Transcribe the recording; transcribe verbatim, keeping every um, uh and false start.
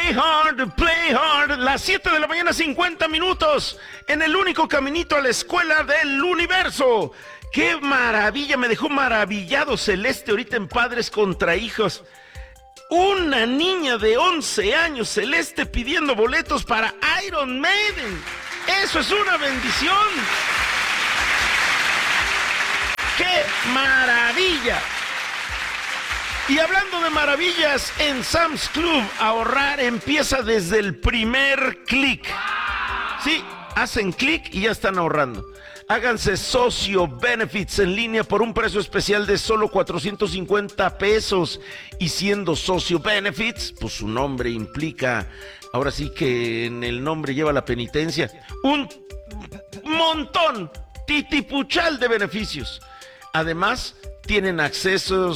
Play hard, play hard. Las siete de la mañana, cincuenta minutos. En el único caminito a la escuela del universo. ¡Qué maravilla! Me dejó maravillado Celeste ahorita en Padres contra Hijos. Una niña de once años, Celeste, pidiendo boletos para Iron Maiden. ¡Eso es una bendición! ¡Qué maravilla! Y hablando de maravillas, en Sam's Club, ahorrar empieza desde el primer clic. Sí, hacen clic y ya están ahorrando. Háganse socio Benefits en línea por un precio especial de solo cuatrocientos cincuenta pesos. Y siendo socio Benefits, pues su nombre implica, ahora sí que en el nombre lleva la penitencia, un montón, titipuchal de beneficios. Además, tienen accesos